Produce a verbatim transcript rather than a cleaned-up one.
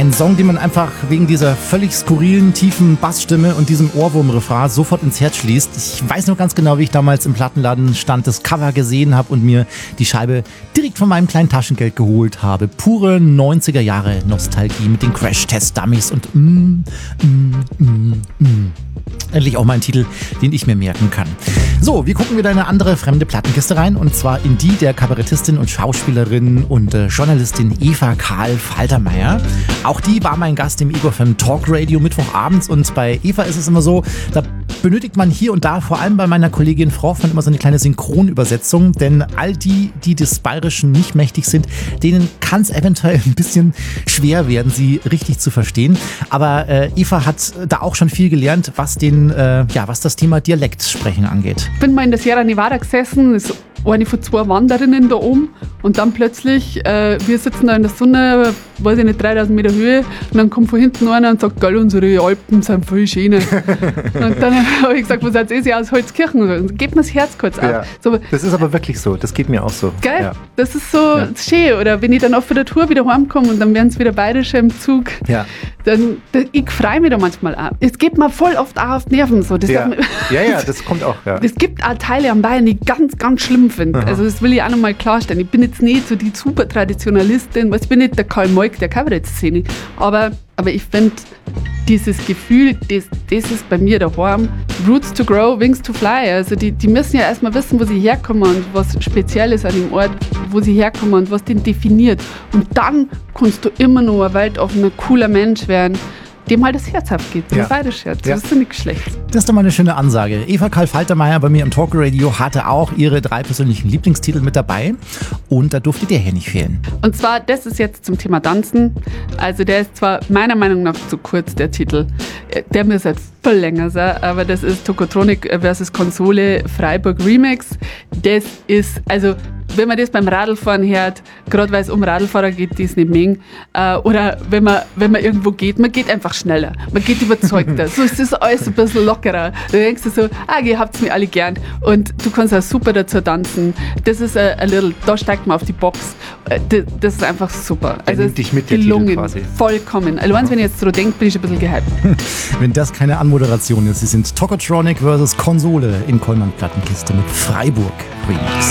Ein Song, den man einfach wegen dieser völlig skurrilen, tiefen Bassstimme und diesem Ohrwurm-Refrain sofort ins Herz schließt. Ich weiß noch ganz genau, wie ich damals im Plattenladen stand, das Cover gesehen habe und mir die Scheibe direkt von meinem kleinen Taschengeld geholt habe. Pure neunziger Jahre Nostalgie mit den Crash-Test-Dummies und mm, mm, mm, mm. Endlich auch mal ein Titel, den ich mir merken kann. So, wir gucken wieder in eine andere fremde Plattenkiste rein, und zwar in die der Kabarettistin und Schauspielerin und äh, Journalistin Eva Karl Faltermeier. Auch die war mein Gast im Igor F M Talk Radio mittwochabends, und bei Eva ist es immer so, da benötigt man hier und da, vor allem bei meiner Kollegin Frau Hoffmann, immer so eine kleine Synchronübersetzung, denn all die, die des Bayerischen nicht mächtig sind, denen kann es eventuell ein bisschen schwer werden, sie richtig zu verstehen. Aber äh, Eva hat da auch schon viel gelernt, was den, äh, ja, was das Thema Dialektsprechen angeht. Ich bin mal in der Sierra Nevada gesessen, das ist eine von zwei Wanderinnen da oben, und dann plötzlich, äh, wir sitzen da in der Sonne, weiß ich nicht, dreitausend Meter Höhe, und dann kommt von hinten einer und sagt, geil, unsere Alpen sind voll schön. Und dann habe ich gesagt, was seid ihr aus Holzkirchen? Und geht mir das Herz kurz auf. Ja, so, das ist aber wirklich so, das geht mir auch so. Geil, ja. Das ist so ja. schön. Oder wenn ich dann auch von der Tour wieder heimkomme und dann werden es wieder Bayerische im Zug, ja. dann, dann ich freue mich da manchmal auch. Es geht mir voll oft auch auf die Nerven. So. Das ja. ja, ja, das kommt auch. Ja. Es gibt auch Teile am Bayern, die ich ganz, ganz schlimm finde. Also das will ich auch nochmal klarstellen. Ich bin jetzt nicht so die super Traditionalistin, ich bin nicht der Karl Moik der Kabarettszene, aber, aber ich finde dieses Gefühl, das, das ist bei mir daheim, Roots to grow, Wings to fly. Also die, die müssen ja erstmal wissen, wo sie herkommen und was speziell ist an dem Ort, wo sie herkommen und was den definiert. Und dann kannst du immer noch ein weltoffener, cooler Mensch werden, dem halt das Herz abgeht, dem ja. bayerisch Herz. Ja. Das ist ja nichts Schlechtes. Das ist doch mal eine schöne Ansage. Eva Karl Faltermeier bei mir im Talkradio hatte auch ihre drei persönlichen Lieblingstitel mit dabei, und da durfte der hier nicht fehlen. Und zwar, das ist jetzt zum Thema Tanzen. Also der ist zwar meiner Meinung nach zu kurz, der Titel. Der müsste halt viel länger sein, aber das ist Tokotronic versus Konsole Freiburg Remix. Das ist, also wenn man das beim Radlfahren hört, gerade weil es um Radlfahrer geht, die es nicht mengen, äh, oder wenn man, wenn man irgendwo geht, man geht einfach schneller, man geht überzeugter, so ist das alles ein bisschen lockerer. Da denkst du so, ah, ihr habt es mir alle gern, und du kannst auch super dazu tanzen. Das ist ein, ein little, da steigt man auf die Box. Das, das ist einfach super. Der also nimmt dich mit, der gelungen, Titel quasi. Vollkommen. Also wenn ich jetzt so denke, bin ich ein bisschen gehypt. Wenn das keine Anmoderation ist, sie sind Tokotronic versus Konsole in Kollmann Plattenkiste mit Freiburg Remix.